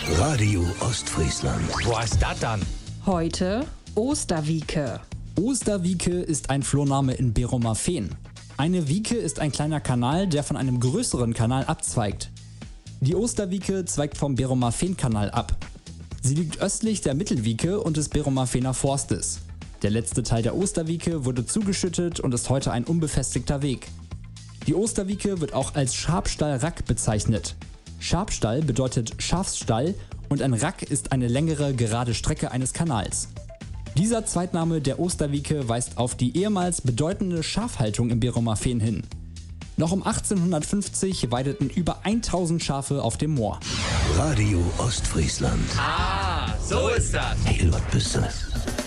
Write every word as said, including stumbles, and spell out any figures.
Radio Ostfriesland. Wo ist das dann? Heute Osterwieke. Osterwieke ist ein Flurname in Beromafehn. Eine Wieke ist ein kleiner Kanal, der von einem größeren Kanal abzweigt. Die Osterwieke zweigt vom Beromafehn-Kanal ab. Sie liegt östlich der Mittelwieke und des Beromafehner Forstes. Der letzte Teil der Osterwieke wurde zugeschüttet und ist heute ein unbefestigter Weg. Die Osterwieke wird auch als Schafstall-Rack bezeichnet. Schafstall bedeutet Schafsstall und ein Rack ist eine längere, gerade Strecke eines Kanals. Dieser Zweitname der Osterwieke weist auf die ehemals bedeutende Schafhaltung im Beromafehn hin. Noch um achtzehnhundertfünfzig weideten über tausend Schafe auf dem Moor. Radio Ostfriesland. Ah, so ist das. Hey, was bist du?